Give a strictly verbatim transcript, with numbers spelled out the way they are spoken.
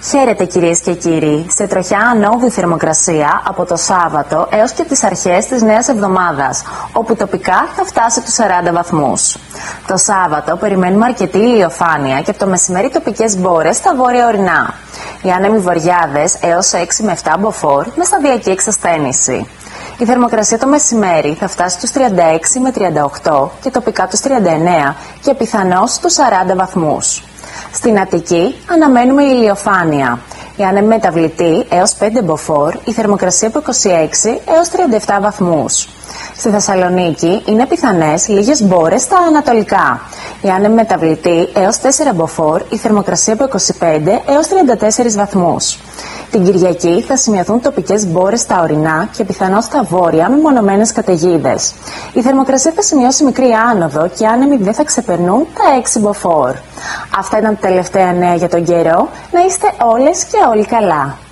Χαίρετε κυρίες και κύριοι, σε τροχιά ανώδη θερμοκρασία από το Σάββατο έως και τις αρχές της νέας εβδομάδας, όπου τοπικά θα φτάσει τους σαράντα βαθμούς. Το Σάββατο περιμένουμε αρκετή ηλιοφάνεια και από το μεσημέρι τοπικές μπόρες στα βόρεια ορεινά. Οι άνεμοι βορειάδες έως έξι με επτά μποφόρ με σταδιακή εξασθένηση. Η θερμοκρασία το μεσημέρι θα φτάσει στους τριάντα έξι με τριάντα οκτώ και τοπικά τους τριάντα εννέα και πιθανώς στους σαράντα βαθμούς. Στην Αττική αναμένουμε ηλιοφάνεια. Η άνεμη μεταβλητή έως πέντε μποφόρ, η θερμοκρασία από είκοσι έξι έως τριάντα επτά βαθμούς. Στη Θεσσαλονίκη είναι πιθανές λίγες μπόρες στα ανατολικά. Η άνεμη μεταβλητή έως τέσσερα μποφόρ, η θερμοκρασία από είκοσι πέντε έως τριάντα τέσσερα βαθμούς. Την Κυριακή θα σημειωθούν τοπικές μπόρες στα ορεινά και πιθανώς στα βόρεια με μονομένες καταιγίδες. Η θερμοκρασία θα σημειώσει μικρή άνοδο και οι άνεμοι δεν θα ξεπερνούν τα έξι μποφόρ. Αυτά ήταν τα τελευταία νέα για τον καιρό. Να είστε όλες και όλοι καλά.